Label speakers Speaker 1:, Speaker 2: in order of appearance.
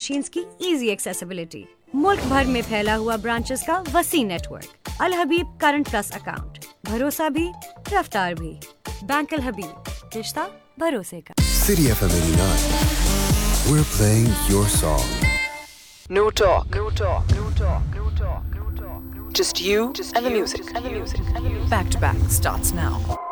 Speaker 1: Machines की easy accessibility, मुल्क भर में फैला हुआ ब्रांचेस का वसी नेटवर्क, अल हबीब करंट प्लस अकाउंट, भरोसा भी रफ्तार भी। बैंक अल हबीब, रिश्ता भरोसे का।
Speaker 2: City FM 89. We're playing your song.
Speaker 3: No talk. No talk. No talk. No talk. No talk. Just you and the music.
Speaker 4: Back to back starts now.